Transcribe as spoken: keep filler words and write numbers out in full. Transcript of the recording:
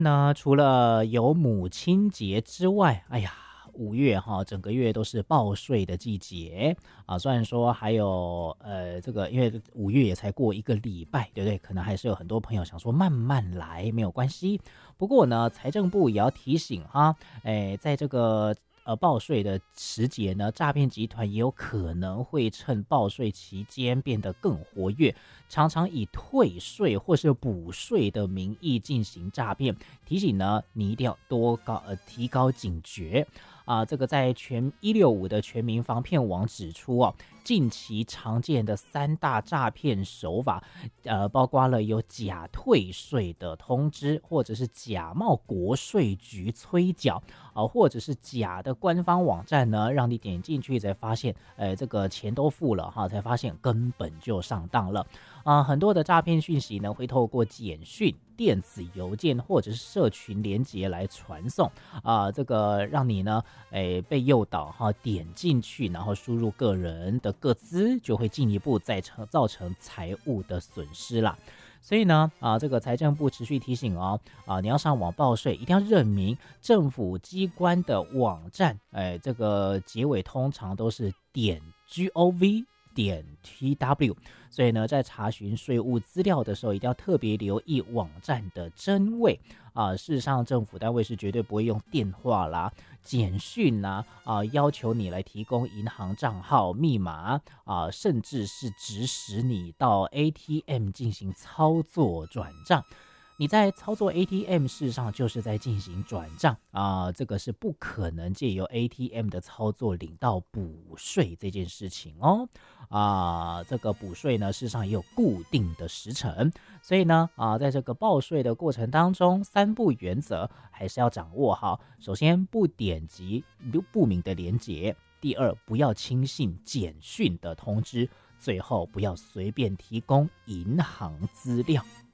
那除了有母亲节之外，哎呀，五月哈，整个月都是报税的季节啊。虽然说还有呃，这个因为五月也才过一个礼拜，对不对？可能还是有很多朋友想说慢慢来，没有关系。不过呢，财政部也要提醒哈，哎，在这个呃报税的时节呢，诈骗集团也有可能会趁报税期间变得更活跃，常常以退税或是补税的名义进行诈骗。提醒呢，你一定要多高呃提高警觉啊！这个在全一六五的全民防骗网指出哦，近期常见的三大诈骗手法，呃，包括了有假退税的通知，或者是假冒国税局催缴啊，或者是假的官方网站呢，让你点进去才发现，呃，这个钱都付了哈，才发现根本就上当了。啊，很多的诈骗讯息呢，会透过简讯、电子邮件或者是社群连结来传送啊，这个让你呢，诶被诱导哈，点进去，然后输入个人的个资，就会进一步再成造成财务的损失啦。所以呢，啊，这个财政部持续提醒哦，啊，你要上网报税，一定要认明政府机关的网站，哎，这个结尾通常都是点 gov。点 tw， 所以呢，在查询税务资料的时候，一定要特别留意网站的真伪啊。事实上，政府单位是绝对不会用电话啦、简讯啦啊，要求你来提供银行账号密码啊，甚至是指使你到 A T M 进行操作转账。你在操作 A T M， 事实上就是在进行转账啊，这个是不可能借由 A T M 的操作领到补税这件事情哦。啊，这个补税呢，事实上也有固定的时程，所以呢，啊，在这个报税的过程当中，三不原则还是要掌握好。首先，不点击不明的连结；第二，不要轻信简讯的通知；最后，不要随便提供银行资料。